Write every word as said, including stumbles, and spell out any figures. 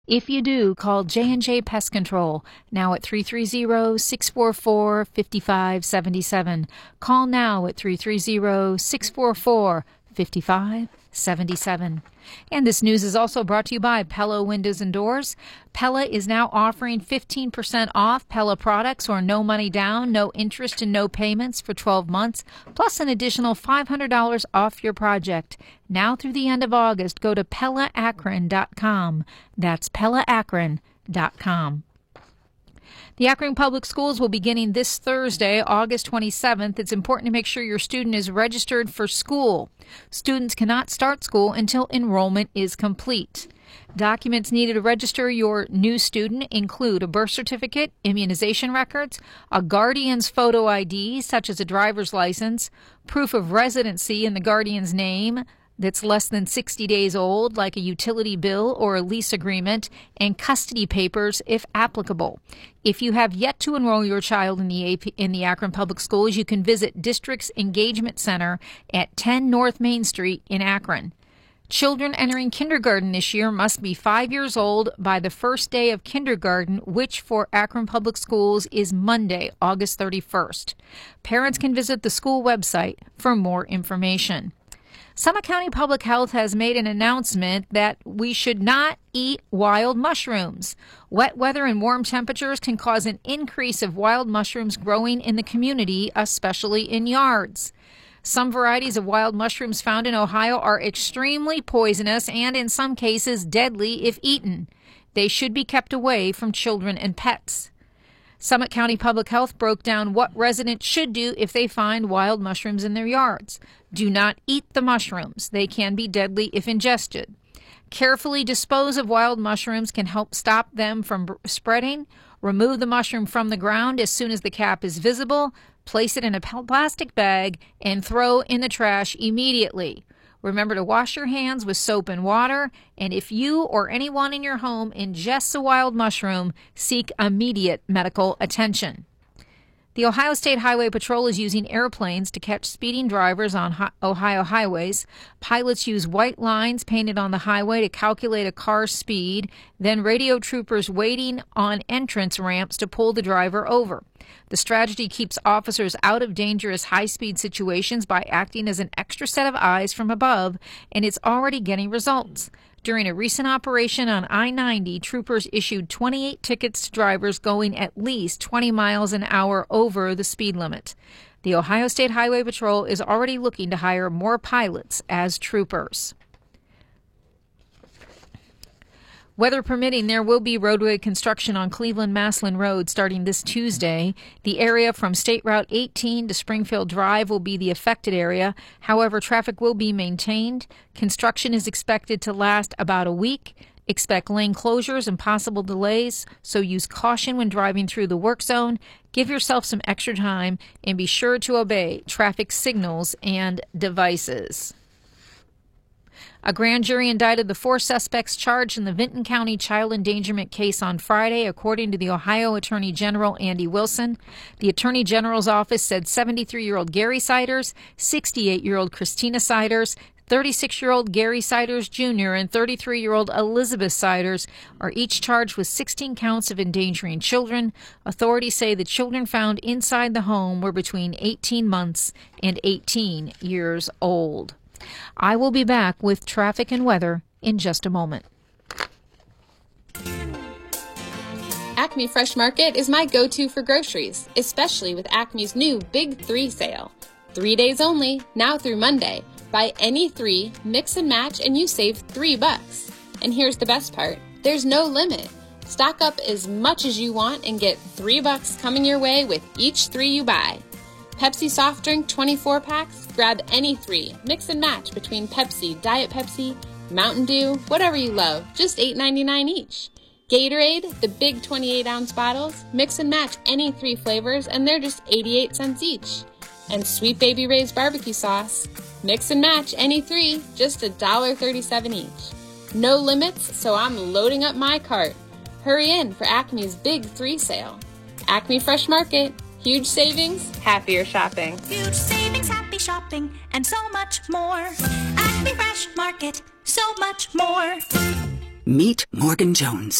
If you do, call J and J Pest Control, now at three three zero, six four four, five five seven seven. Call now at three three zero, six four four, five five seven seven. And this news is also brought to you by Pella Windows and Doors. Pella is now offering fifteen percent off Pella products, or no money down, no interest and no payments for twelve months, plus an additional five hundred dollars off your project. Now through the end of August, go to Pella Akron dot com. That's Pella Akron dot com. The Akron Public Schools will be beginning this Thursday, August twenty-seventh. It's important to make sure your student is registered for school. Students cannot start school until enrollment is complete. Documents needed to register your new student include a birth certificate, immunization records, a guardian's photo I D, such as a driver's license, proof of residency in the guardian's name that's less than sixty days old, like a utility bill or a lease agreement, and custody papers if applicable. If you have yet to enroll your child in the A P, in the Akron Public Schools, you can visit District's Engagement Center at ten North Main Street in Akron. Children entering kindergarten this year must be five years old by the first day of kindergarten, which for Akron Public Schools is Monday, August thirty-first. Parents can visit the school website for more information. Summit County Public Health has made an announcement that we should not eat wild mushrooms. Wet weather and warm temperatures can cause an increase of wild mushrooms growing in the community, especially in yards. Some varieties of wild mushrooms found in Ohio are extremely poisonous and in some cases deadly if eaten. They should be kept away from children and pets. Summit County Public Health broke down what residents should do if they find wild mushrooms in their yards. Do not eat the mushrooms. They can be deadly if ingested. Carefully dispose of wild mushrooms can help stop them from spreading. Remove the mushroom from the ground as soon as the cap is visible. Place it in a plastic bag and throw in the trash immediately. Remember to wash your hands with soap and water, and if you or anyone in your home ingests a wild mushroom, seek immediate medical attention. The Ohio State Highway Patrol is using airplanes to catch speeding drivers on Ohio highways. Pilots use white lines painted on the highway to calculate a car's speed, then radio troopers waiting on entrance ramps to pull the driver over. The strategy keeps officers out of dangerous high-speed situations by acting as an extra set of eyes from above, and it's already getting results. During a recent operation on I ninety, troopers issued twenty-eight tickets to drivers going at least twenty miles an hour over the speed limit. The Ohio State Highway Patrol is already looking to hire more pilots as troopers. Weather permitting, there will be roadway construction on Cleveland-Maslin Road starting this Tuesday. The area from State Route eighteen to Springfield Drive will be the affected area. However, traffic will be maintained. Construction is expected to last about a week. Expect lane closures and possible delays, so use caution when driving through the work zone. Give yourself some extra time and be sure to obey traffic signals and devices. A grand jury indicted the four suspects charged in the Vinton County child endangerment case on Friday, according to the Ohio Attorney General Andy Wilson. The Attorney General's office said seventy-three-year-old Gary Siders, sixty-eight-year-old Christina Siders, thirty-six-year-old Gary Siders Junior, and thirty-three-year-old Elizabeth Siders are each charged with sixteen counts of endangering children. Authorities say the children found inside the home were between eighteen months and eighteen years old. I will be back with traffic and weather in just a moment. Acme Fresh Market is my go-to for groceries, especially with Acme's new Big Three sale. Three days only, now through Monday. Buy any three, mix and match, and you save three bucks. And here's the best part, there's no limit. Stock up as much as you want and get three bucks coming your way with each three you buy. Pepsi soft drink twenty-four packs, grab any three, mix and match between Pepsi, Diet Pepsi, Mountain Dew, whatever you love, just eight ninety-nine each. Gatorade, the big twenty-eight ounce bottles, mix and match any three flavors and they're just eighty-eight cents each. And Sweet Baby Ray's barbecue sauce, mix and match any three, just one dollar thirty-seven each. No limits, so I'm loading up my cart. Hurry in for Acme's Big Three sale. Acme Fresh Market. Huge savings, happier shopping. Huge savings, happy shopping, and so much more. Acme Fresh Market, so much more. Meet Morgan Jones.